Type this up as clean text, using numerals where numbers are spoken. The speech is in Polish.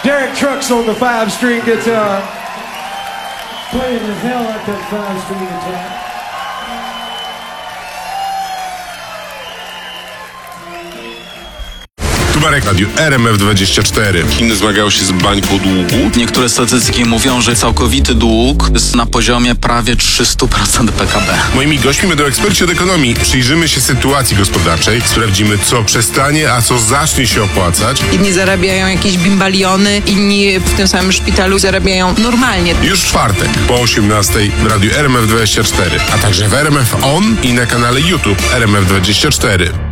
Derek Trucks on the 5-string guitar. Playing the hell out that 5-string guitar. Marek Radiu RMF24. Chiny zmagają się z bańką długu. Niektóre statystyki mówią, że całkowity dług jest na poziomie prawie 300% PKB. Moimi gośćmi będą eksperci od ekonomii. Przyjrzymy się sytuacji gospodarczej, sprawdzimy, co przestanie, a co zacznie się opłacać. Inni zarabiają jakieś bimbaliony, inni w tym samym szpitalu zarabiają normalnie. Już w czwartek po 18:00 w Radiu RMF24, a także w RMF On i na kanale YouTube RMF24.